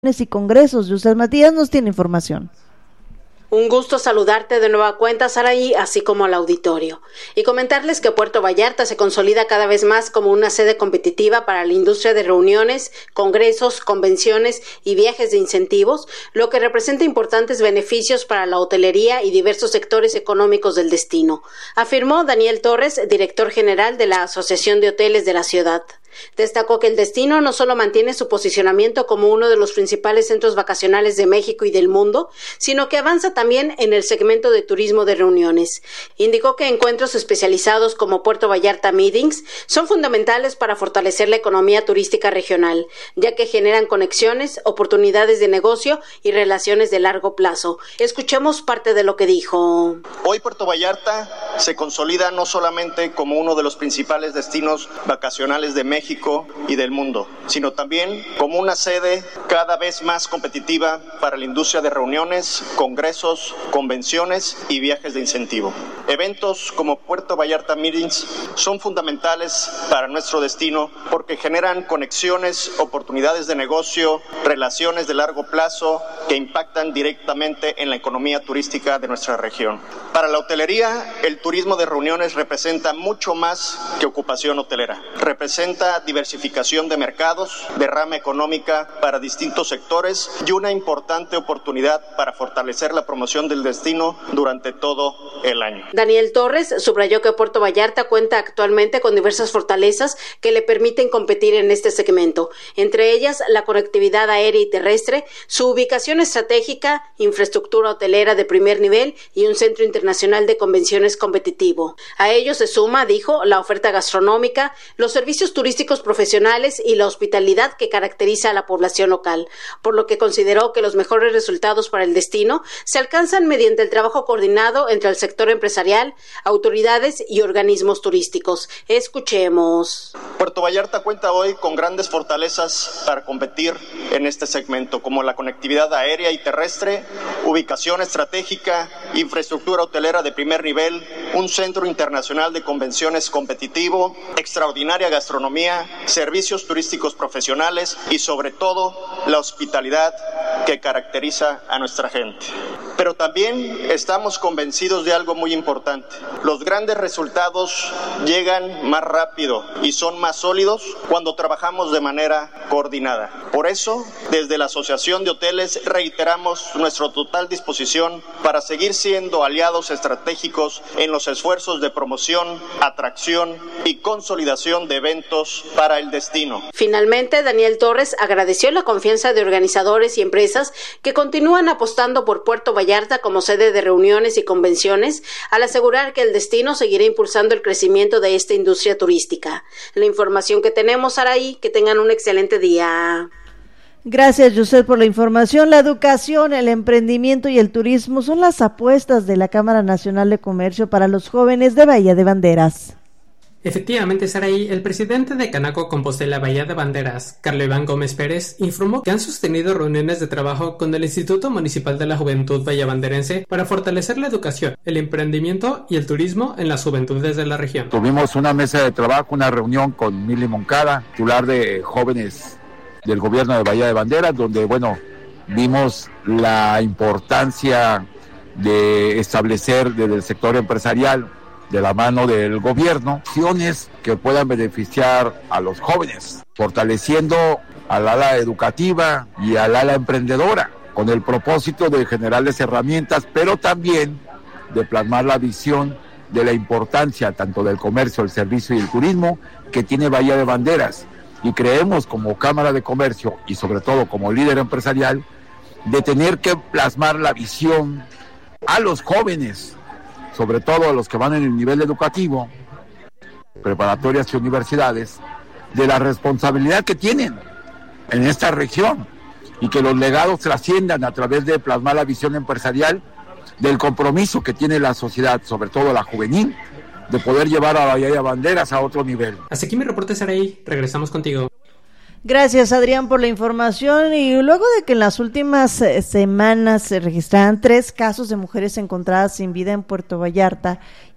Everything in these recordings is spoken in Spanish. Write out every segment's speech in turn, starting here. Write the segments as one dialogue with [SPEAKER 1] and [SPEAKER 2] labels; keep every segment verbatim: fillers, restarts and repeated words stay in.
[SPEAKER 1] y congresos. Yusel Matías nos tiene información.
[SPEAKER 2] Un gusto saludarte de nueva cuenta, Saraí, así como al auditorio. Y comentarles que Puerto Vallarta se consolida cada vez más como una sede competitiva para la industria de reuniones, congresos, convenciones y viajes de incentivos, lo que representa importantes beneficios para la hotelería y diversos sectores económicos del destino, afirmó Daniel Torres, director general de la Asociación de Hoteles de la ciudad. Destacó que el destino no solo mantiene su posicionamiento como uno de los principales centros vacacionales de México y del mundo, sino que avanza también en el segmento de turismo de reuniones. Indicó que encuentros especializados como Puerto Vallarta Meetings son fundamentales para fortalecer la economía turística regional, ya que generan conexiones, oportunidades de negocio y relaciones de largo plazo. Escuchemos parte de lo que dijo.
[SPEAKER 3] Hoy Puerto Vallarta se consolida no solamente como uno de los principales destinos vacacionales de México, México y del mundo, sino también como una sede cada vez más competitiva para la industria de reuniones, congresos, convenciones y viajes de incentivo. Eventos como Puerto Vallarta Meetings son fundamentales para nuestro destino porque generan conexiones, oportunidades de negocio, relaciones de largo plazo que impactan directamente en la economía turística de nuestra región. Para la hotelería, el turismo de reuniones representa mucho más que ocupación hotelera. Representa diversificación de mercados, derrama económica para distintos sectores y una importante oportunidad para fortalecer la promoción del destino durante todo el año.
[SPEAKER 2] Daniel Torres subrayó que Puerto Vallarta cuenta actualmente con diversas fortalezas que le permiten competir en este segmento, entre ellas la conectividad aérea y terrestre, su ubicación estratégica, infraestructura hotelera de primer nivel y un centro internacional de convenciones competitivo. A ello se suma, dijo, la oferta gastronómica, los servicios turísticos profesionales y la hospitalidad que caracteriza a la población local, por lo que consideró que los mejores resultados para el destino se alcanzan mediante el trabajo coordinado entre el sector empresarial, autoridades y organismos turísticos. Escuchemos.
[SPEAKER 3] Puerto Vallarta cuenta hoy con grandes fortalezas para competir en este segmento, como la conectividad aérea y terrestre, ubicación estratégica, infraestructura hotelera de primer nivel, un centro internacional de convenciones competitivo, extraordinaria gastronomía, servicios turísticos profesionales y sobre todo la hospitalidad que caracteriza a nuestra gente. Pero también estamos convencidos de algo muy importante. Los grandes resultados llegan más rápido y son más sólidos cuando trabajamos de manera coordinada. Por eso, desde la Asociación de Hoteles reiteramos nuestra total disposición para seguir siendo aliados estratégicos en los esfuerzos de promoción, atracción y consolidación de eventos para el destino.
[SPEAKER 2] Finalmente, Daniel Torres agradeció la confianza de organizadores y empresas que continúan apostando por Puerto Vallarta como sede de reuniones y convenciones, al asegurar que el destino seguirá impulsando el crecimiento de esta industria turística. La información que tenemos, Saraí, que tengan un excelente día.
[SPEAKER 1] Gracias, Yusel, por la información. La educación, el emprendimiento y el turismo son las apuestas de la Cámara Nacional de Comercio para los jóvenes de Bahía de Banderas.
[SPEAKER 4] Efectivamente, Saraí, el presidente de Canaco Compostela Bahía de Banderas, Carlos Iván Gómez Pérez, informó que han sostenido reuniones de trabajo con el Instituto Municipal de la Juventud Vallabanderense para fortalecer la educación, el emprendimiento y el turismo en las juventudes de la región.
[SPEAKER 5] Tuvimos una mesa de trabajo, una reunión con Mili Moncada, titular de jóvenes del gobierno de Bahía de Banderas, donde, bueno, vimos la importancia de establecer desde el sector empresarial, de la mano del gobierno, acciones que puedan beneficiar a los jóvenes, fortaleciendo al ala educativa y al ala emprendedora, con el propósito de generarles herramientas, pero también de plasmar la visión de la importancia tanto del comercio, el servicio y el turismo que tiene Bahía de Banderas. Y creemos como Cámara de Comercio y sobre todo como líder empresarial de tener que plasmar la visión a los jóvenes, sobre todo a los que van en el nivel educativo, preparatorias y universidades, de la responsabilidad que tienen en esta región y que los legados trasciendan a través de plasmar la visión empresarial del compromiso que tiene la sociedad, sobre todo la juvenil, de poder llevar a Bahía de Banderas a otro nivel.
[SPEAKER 4] Hasta aquí mi reporte, Saraí. Regresamos contigo.
[SPEAKER 1] Gracias, Adrián, por la información. Y luego de que en las últimas eh, semanas se registraran tres casos de mujeres encontradas sin vida en Puerto Vallarta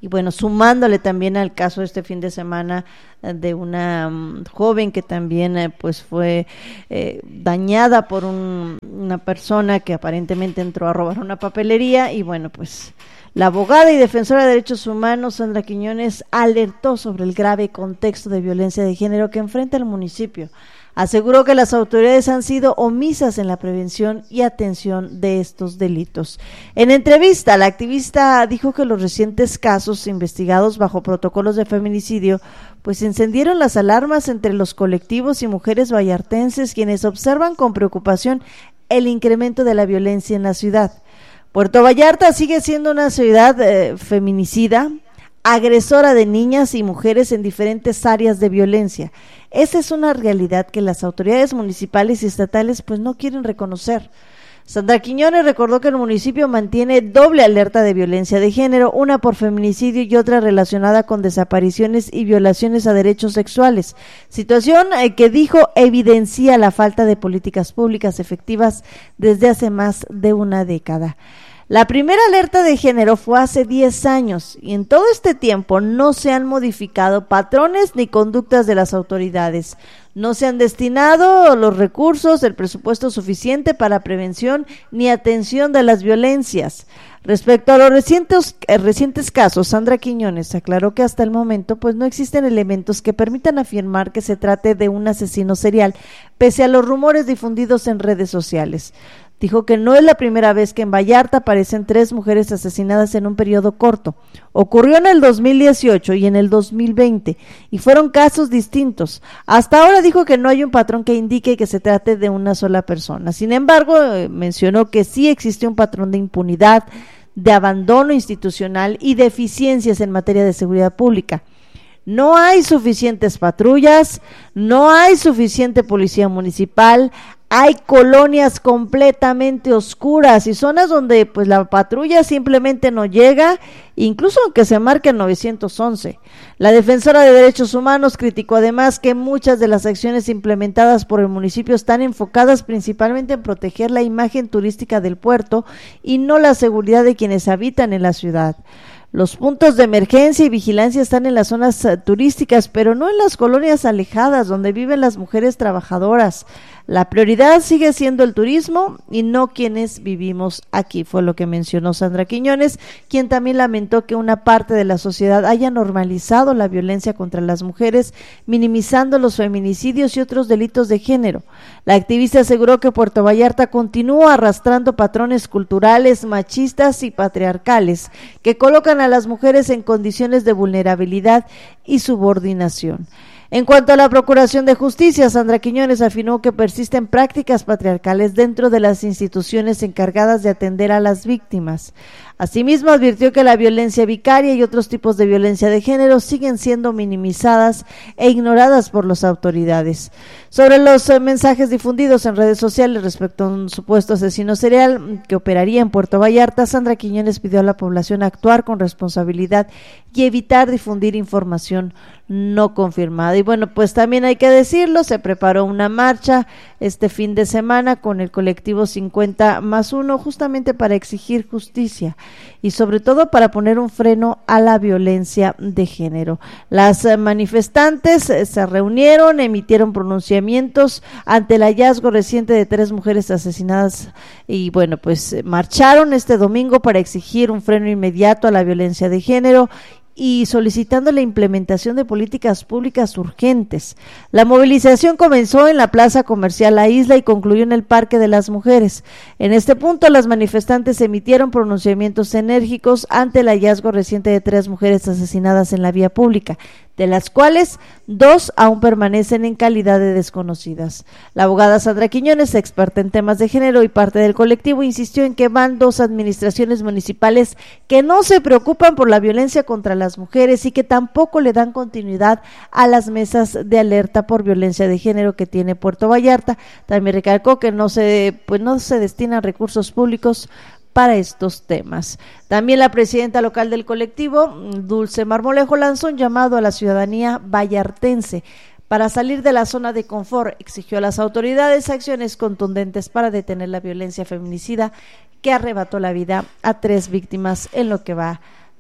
[SPEAKER 1] y bueno, sumándole también al caso de este fin de semana de una um, joven que también eh, pues fue eh, dañada por un, una persona que aparentemente entró a robar una papelería, y bueno, pues la abogada y defensora de derechos humanos Sandra Quiñones alertó sobre el grave contexto de violencia de género que enfrenta el municipio. Aseguró que las autoridades han sido omisas en la prevención y atención de estos delitos. En entrevista, la activista dijo que los recientes casos investigados bajo protocolos de feminicidio pues encendieron las alarmas entre los colectivos y mujeres vallartenses, quienes observan con preocupación el incremento de la violencia en la ciudad. Puerto Vallarta sigue siendo una ciudad eh, feminicida, agresora de niñas y mujeres en diferentes áreas de violencia. Esa es una realidad que las autoridades municipales y estatales pues no quieren reconocer. Sandra Quiñones recordó que el municipio mantiene doble alerta de violencia de género, una por feminicidio y otra relacionada con desapariciones y violaciones a derechos sexuales, situación que dijo evidencia la falta de políticas públicas efectivas desde hace más de una década. La primera alerta de género fue hace diez años y en todo este tiempo no se han modificado patrones ni conductas de las autoridades. No se han destinado los recursos, el presupuesto suficiente para prevención ni atención de las violencias. Respecto a los recientes, eh, recientes casos, Sandra Quiñones aclaró que hasta el momento pues no existen elementos que permitan afirmar que se trate de un asesino serial, pese a los rumores difundidos en redes sociales. Dijo que no es la primera vez que en Vallarta aparecen tres mujeres asesinadas en un periodo corto. Ocurrió en el dos mil dieciocho y en el dos mil veinte, y fueron casos distintos. Hasta ahora dijo que no hay un patrón que indique que se trate de una sola persona. Sin embargo, eh, mencionó que sí existe un patrón de impunidad, de abandono institucional y de deficiencias en materia de seguridad pública. No hay suficientes patrullas, no hay suficiente policía municipal, hay colonias completamente oscuras y zonas donde pues la patrulla simplemente no llega, incluso aunque se marque el novecientos once. La defensora de derechos humanos criticó además que muchas de las acciones implementadas por el municipio están enfocadas principalmente en proteger la imagen turística del puerto y no la seguridad de quienes habitan en la ciudad. Los puntos de emergencia y vigilancia están en las zonas uh, turísticas, pero no en las colonias alejadas donde viven las mujeres trabajadoras. La prioridad sigue siendo el turismo y no quienes vivimos aquí, fue lo que mencionó Sandra Quiñones, quien también lamentó que una parte de la sociedad haya normalizado la violencia contra las mujeres, minimizando los feminicidios y otros delitos de género. La activista aseguró que Puerto Vallarta continúa arrastrando patrones culturales, machistas y patriarcales que colocan a las mujeres en condiciones de vulnerabilidad y subordinación. En cuanto a la Procuración de Justicia, Sandra Quiñones afirmó que persisten prácticas patriarcales dentro de las instituciones encargadas de atender a las víctimas. Asimismo, advirtió que la violencia vicaria y otros tipos de violencia de género siguen siendo minimizadas e ignoradas por las autoridades. Sobre los eh, mensajes difundidos en redes sociales respecto a un supuesto asesino serial que operaría en Puerto Vallarta, Sandra Quiñones pidió a la población actuar con responsabilidad y evitar difundir información no confirmada. Y bueno, pues también hay que decirlo, se preparó una marcha este fin de semana con el colectivo cincuenta más uno justamente para exigir justicia y sobre todo para poner un freno a la violencia de género. Las eh, manifestantes eh, se reunieron, emitieron pronunciamientos ante el hallazgo reciente de tres mujeres asesinadas y bueno, pues eh, marcharon este domingo para exigir un freno inmediato a la violencia de género y solicitando la implementación de políticas públicas urgentes. La movilización comenzó en la Plaza Comercial La Isla y concluyó en el Parque de las Mujeres. En este punto, las manifestantes emitieron pronunciamientos enérgicos ante el hallazgo reciente de tres mujeres asesinadas en la vía pública, de las cuales dos aún permanecen en calidad de desconocidas. La abogada Sandra Quiñones, experta en temas de género y parte del colectivo, insistió en que van dos administraciones municipales que no se preocupan por la violencia contra las mujeres y que tampoco le dan continuidad a las mesas de alerta por violencia de género que tiene Puerto Vallarta. También recalcó que no se, pues no se destinan recursos públicos para estos temas. También la presidenta local del colectivo, Dulce Marmolejo, lanzó un llamado a la ciudadanía vallartense para salir de la zona de confort. Exigió a las autoridades acciones contundentes para detener la violencia feminicida que arrebató la vida a tres víctimas en lo que va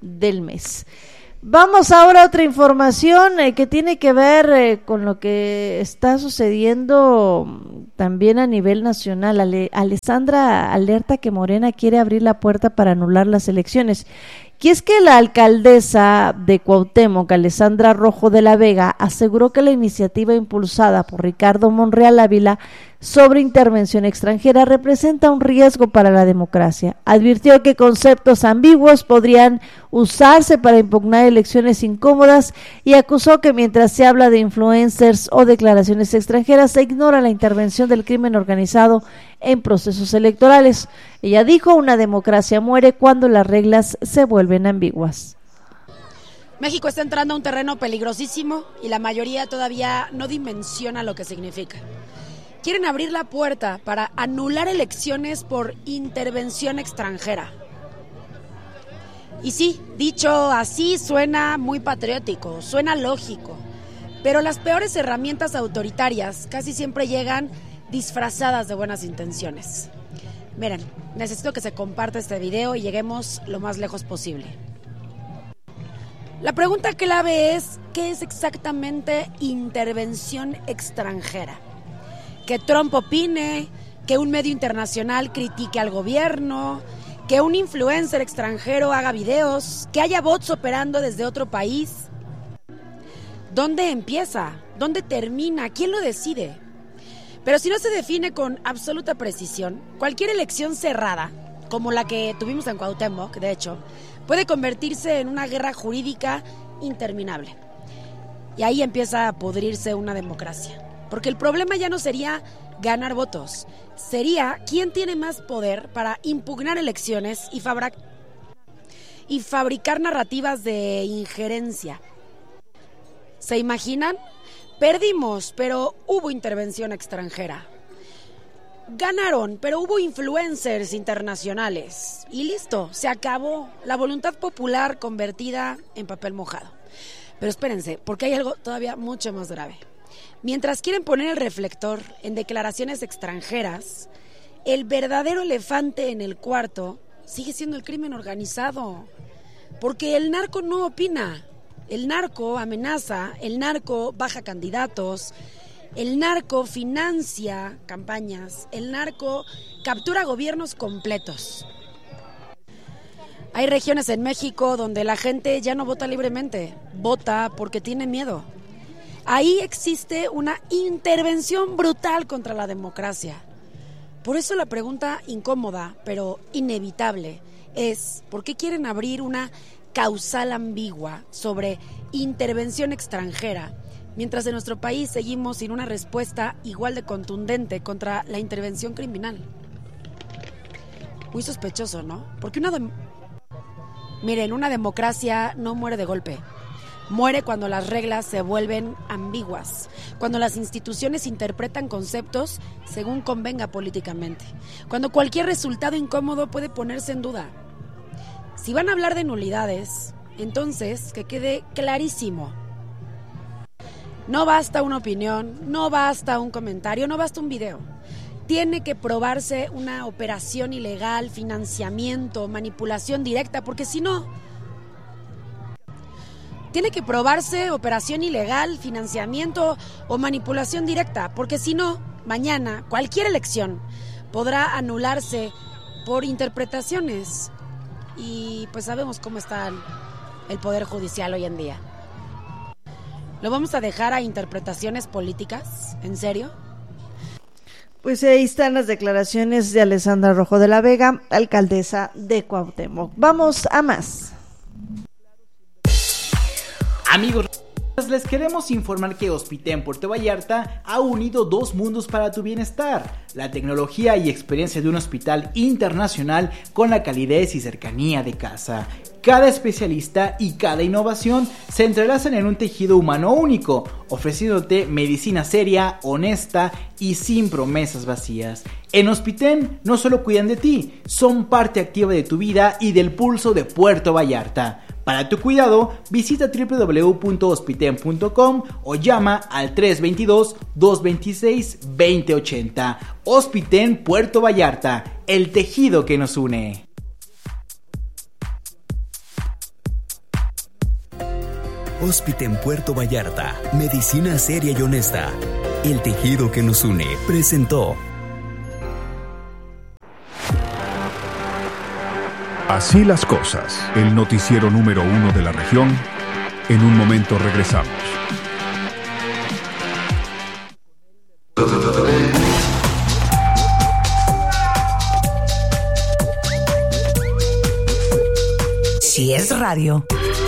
[SPEAKER 1] del mes. Vamos ahora a otra información eh, que tiene que ver eh, con lo que está sucediendo también a nivel nacional. Ale- Alessandra alerta que Morena quiere abrir la puerta para anular las elecciones. Y es que la alcaldesa de Cuauhtémoc, Alessandra Rojo de la Vega, aseguró que la iniciativa impulsada por Ricardo Monreal Ávila sobre intervención extranjera representa un riesgo para la democracia. Advirtió que conceptos ambiguos podrían usarse para impugnar elecciones incómodas y acusó que mientras se habla de influencers o declaraciones extranjeras, se ignora la intervención del crimen organizado en procesos electorales. Ella dijo: una democracia muere cuando las reglas se vuelven ambiguas.
[SPEAKER 6] México está entrando a un terreno peligrosísimo y la mayoría todavía no dimensiona lo que significa. Quieren abrir la puerta para anular elecciones por intervención extranjera. Y sí, dicho así suena muy patriótico, suena lógico, pero las peores herramientas autoritarias casi siempre llegan disfrazadas de buenas intenciones. Miren, necesito que se comparta este video y lleguemos lo más lejos posible. La pregunta clave es, ¿qué es exactamente intervención extranjera? Que Trump opine, que un medio internacional critique al gobierno, que un influencer extranjero haga videos, que haya bots operando desde otro país. ¿Dónde empieza? ¿Dónde termina? ¿Quién lo decide? Pero si no se define con absoluta precisión, cualquier elección cerrada, como la que tuvimos en Cuauhtémoc, de hecho, puede convertirse en una guerra jurídica interminable. Y ahí empieza a pudrirse una democracia. Porque el problema ya no sería ganar votos, sería quién tiene más poder para impugnar elecciones y, fabra- y fabricar narrativas de injerencia. ¿Se imaginan? Perdimos, pero hubo intervención extranjera. Ganaron, pero hubo influencers internacionales. Y listo, se acabó la voluntad popular convertida en papel mojado. Pero espérense, porque hay algo todavía mucho más grave. Mientras quieren poner el reflector en declaraciones extranjeras, el verdadero elefante en el cuarto sigue siendo el crimen organizado. Porque el narco no opina. El narco amenaza, el narco baja candidatos, el narco financia campañas, el narco captura gobiernos completos. Hay regiones en México donde la gente ya no vota libremente, vota porque tiene miedo. Ahí existe una intervención brutal contra la democracia. Por eso la pregunta incómoda, pero inevitable, es ¿por qué quieren abrir una causal ambigua sobre intervención extranjera, mientras en nuestro país seguimos sin una respuesta igual de contundente contra la intervención criminal? Muy sospechoso, ¿no? Porque una de... Miren, una democracia no muere de golpe. Muere cuando las reglas se vuelven ambiguas, cuando las instituciones interpretan conceptos según convenga políticamente, cuando cualquier resultado incómodo puede ponerse en duda. Si van a hablar de nulidades, entonces que quede clarísimo. No basta una opinión, no basta un comentario, no basta un video. Tiene que probarse una operación ilegal, financiamiento, manipulación directa, porque si no... Tiene que probarse operación ilegal, financiamiento o manipulación directa, porque si no, mañana cualquier elección podrá anularse por interpretaciones. Y pues sabemos cómo está el, el Poder Judicial hoy en día. ¿Lo vamos a dejar a interpretaciones políticas? ¿En serio?
[SPEAKER 1] Pues ahí están las declaraciones de Alessandra Rojo de la Vega, alcaldesa de Cuauhtémoc. Vamos a más.
[SPEAKER 7] Amigos, les queremos informar que Hospitén Puerto Vallarta ha unido dos mundos para tu bienestar: la tecnología y experiencia de un hospital internacional con la calidez y cercanía de casa. Cada especialista y cada innovación se entrelazan en un tejido humano único, ofreciéndote medicina seria, honesta y sin promesas vacías. En Hospitén no solo cuidan de ti, son parte activa de tu vida y del pulso de Puerto Vallarta. Para tu cuidado, visita doble u doble u doble u punto hospiten punto com o llama al tres dos dos, dos dos seis, dos cero ocho cero. Hospitén Puerto Vallarta, el tejido que nos une.
[SPEAKER 8] Hospiten Puerto Vallarta. Medicina seria y honesta. El tejido que nos une presentó.
[SPEAKER 9] Así las cosas. El noticiero número uno de la región. En un momento regresamos.
[SPEAKER 10] Si es radio,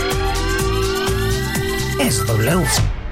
[SPEAKER 10] es W.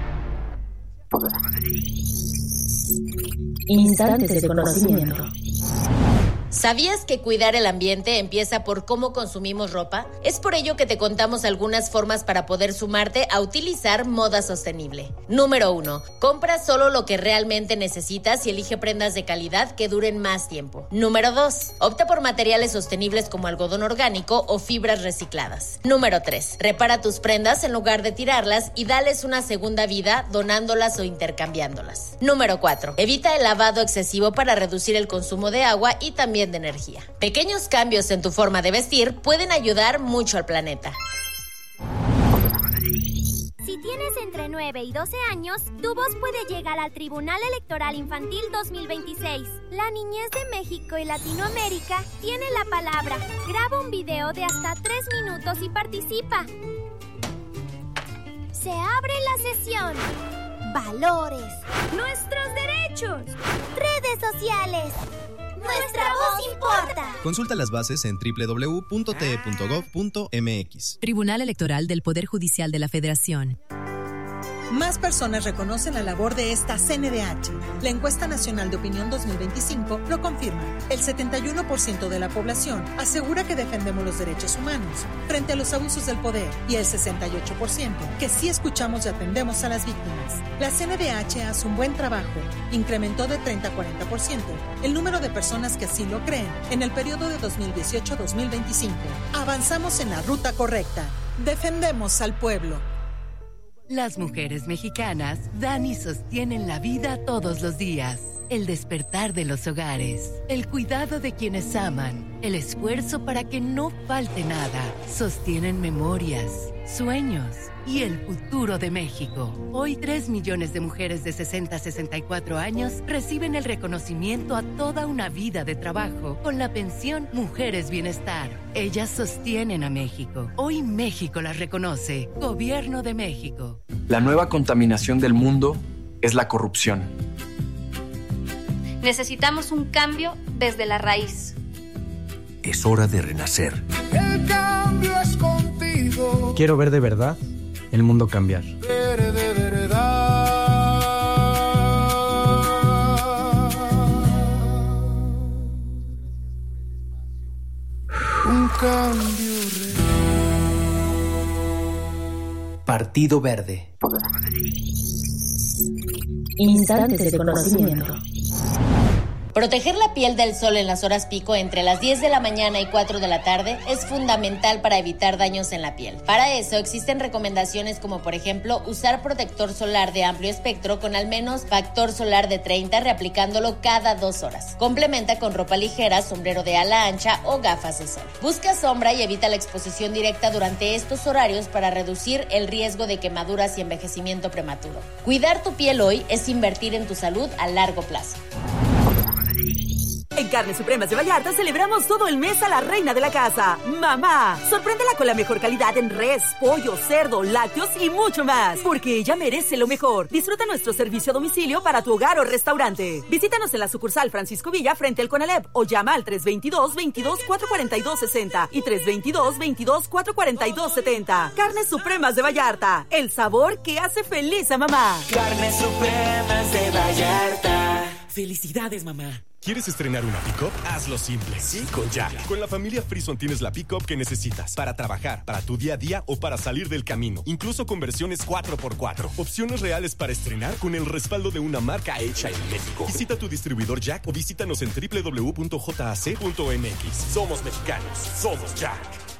[SPEAKER 11] Instantes de conocimiento.
[SPEAKER 12] ¿Sabías que cuidar el ambiente empieza por cómo consumimos ropa? Es por ello que te contamos algunas formas para poder sumarte a utilizar moda sostenible. Número uno. Compra solo lo que realmente necesitas y elige prendas de calidad que duren más tiempo. Número dos. Opta por materiales sostenibles como algodón orgánico o fibras recicladas. Número tres. Repara tus prendas en lugar de tirarlas y dales una segunda vida donándolas o intercambiándolas. Número cuatro. Evita el lavado excesivo para reducir el consumo de agua y también de energía. Pequeños cambios en tu forma de vestir pueden ayudar mucho al planeta.
[SPEAKER 13] Si tienes entre nueve y doce años, tu voz puede llegar al Tribunal Electoral Infantil dos mil veintiséis. La niñez de México y Latinoamérica tiene la palabra. Graba un video de hasta tres minutos y participa. Se abre la sesión. Valores. Nuestros derechos. Redes sociales. ¡Nuestra voz importa!
[SPEAKER 14] Consulta las bases en doble u doble u doble u punto t e punto gov punto m x.
[SPEAKER 15] Tribunal Electoral del Poder Judicial de la Federación.
[SPEAKER 16] Más personas reconocen la labor de esta C N D H. La encuesta nacional de opinión dos mil veinticinco lo confirma. El setenta y uno por ciento de la población asegura que defendemos los derechos humanos frente a los abusos del poder y el sesenta y ocho por ciento que sí escuchamos y atendemos a las víctimas. La C N D H hace un buen trabajo. Incrementó de treinta a cuarenta por ciento el número de personas que así lo creen en el periodo de dos mil dieciocho a dos mil veinticinco. Avanzamos en la ruta correcta. Defendemos al pueblo.
[SPEAKER 17] Las mujeres mexicanas dan y sostienen la vida todos los días. El despertar de los hogares, el cuidado de quienes aman, el esfuerzo para que no falte nada. Sostienen memorias, sueños y el futuro de México. Hoy tres millones de mujeres de sesenta a sesenta y cuatro años reciben el reconocimiento a toda una vida de trabajo con la pensión Mujeres Bienestar. Ellas sostienen a México. Hoy México las reconoce. Gobierno de México.
[SPEAKER 18] La nueva contaminación del mundo es la corrupción.
[SPEAKER 19] Necesitamos un cambio desde la raíz.
[SPEAKER 8] Es hora de renacer.
[SPEAKER 20] El cambio es contigo.
[SPEAKER 21] Quiero ver de verdad el mundo cambiar.
[SPEAKER 20] Ver de verdad. Un cambio real.
[SPEAKER 8] Partido Verde.
[SPEAKER 11] Instantes de conocimiento.
[SPEAKER 12] Proteger la piel del sol en las horas pico entre las diez de la mañana y cuatro de la tarde es fundamental para evitar daños en la piel. Para eso existen recomendaciones como por ejemplo usar protector solar de amplio espectro con al menos factor solar de treinta reaplicándolo cada dos horas. Complementa con ropa ligera, sombrero de ala ancha o gafas de sol. Busca sombra y evita la exposición directa durante estos horarios para reducir el riesgo de quemaduras y envejecimiento prematuro. Cuidar tu piel hoy es invertir en tu salud a largo plazo.
[SPEAKER 22] En Carnes Supremas de Vallarta celebramos todo el mes a la reina de la casa, mamá. Sorpréndela con la mejor calidad en res, pollo, cerdo, lácteos y mucho más, porque ella merece lo mejor. Disfruta nuestro servicio a domicilio para tu hogar o restaurante. Visítanos en la sucursal Francisco Villa frente al Conalep o llama al tres veintidós, veintidós, cuatrocientos cuarenta y dos, sesenta y tres veintidós, veintidós, cuatrocientos cuarenta y dos, setenta. Carnes Supremas de Vallarta, el sabor que hace feliz a mamá.
[SPEAKER 23] Carnes Supremas de Vallarta.
[SPEAKER 24] ¡Felicidades, mamá! ¿Quieres estrenar una pick-up? Hazlo simple. Sí, con Jack. Con la familia Frison tienes la pick-up que necesitas para trabajar, para tu día a día o para salir del camino. Incluso con versiones cuatro por cuatro. Opciones reales para estrenar con el respaldo de una marca hecha en México. Visita tu distribuidor Jack o visítanos en doble u doble u doble u punto j a c punto m x. Somos mexicanos. Somos Jack.